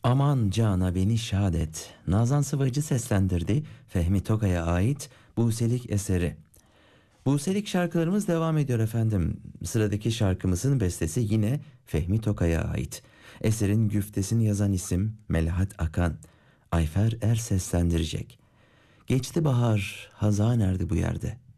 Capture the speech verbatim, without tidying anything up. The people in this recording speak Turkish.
Aman cana beni şad et. Nazan Sıvacı seslendirdi Fehmi Tokay'a ait Buselik eseri. Buselik şarkılarımız devam ediyor efendim. Sıradaki şarkımızın bestesi yine Fehmi Tokay'a ait. Eserin güftesini yazan isim Melahat Akan. Ayfer Er seslendirecek. Geçti bahar, hazan erdi bu yerde.